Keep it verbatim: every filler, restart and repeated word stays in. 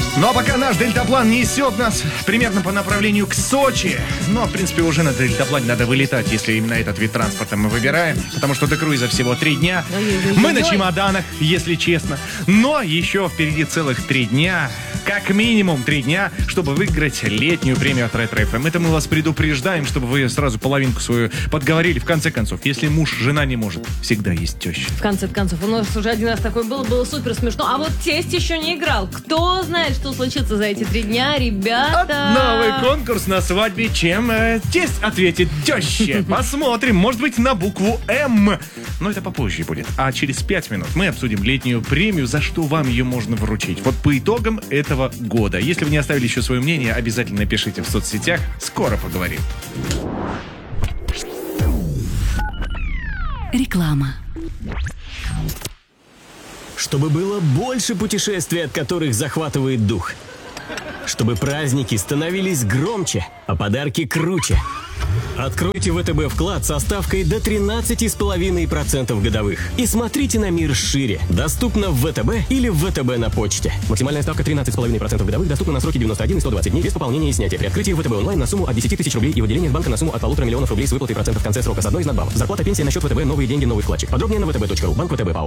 Ну а пока наш дельтаплан несет нас примерно по направлению к Сочи. Но, в принципе, уже на дельтаплане надо вылетать, если именно этот вид транспорта мы выбираем. Потому что до круиза всего три дня. Мы на чемоданах, если честно. Но еще впереди целых три дня. Как минимум три дня, чтобы выиграть летнюю премию от Ретро эф эм. Это мы вас предупреждаем, чтобы вы сразу половинку свою подговорили. В конце концов, если муж, жена не может, всегда есть теща. В конце концов, у нас уже один раз такой был, было супер смешно. А вот тесть еще не играл. Кто знает, что случится за эти три дня, ребята? Новый конкурс на свадьбе. Чем э, тесть ответит теще? Посмотрим. Может быть, на букву М. Но это попозже будет. А через пять минут мы обсудим летнюю премию, за что вам ее можно вручить. Вот по итогам этого года. Если вы не оставили еще свое мнение, обязательно напишите в соцсетях. Скоро поговорим. Реклама. Чтобы было больше путешествий, от которых захватывает дух. Чтобы праздники становились громче, а подарки круче. Откройте ВТБ вклад со ставкой до тринадцать целых пять десятых процента годовых. И смотрите на мир шире. Доступно в ВТБ или в ВТБ на почте. Максимальная ставка тринадцать целых пять десятых процента годовых доступна на сроки девяносто один и сто двадцать дней без пополнения и снятия. При открытии ВТБ онлайн на сумму от десять тысяч рублей и в отделениях банка на сумму от полутора миллионов рублей с выплатой процентов в конце срока с одной из надбавок. Зарплата, пенсия на счет ВТБ, новые деньги, новый вкладчик. Подробнее на вэ тэ бэ точка ру. Банк ВТБ ПАО.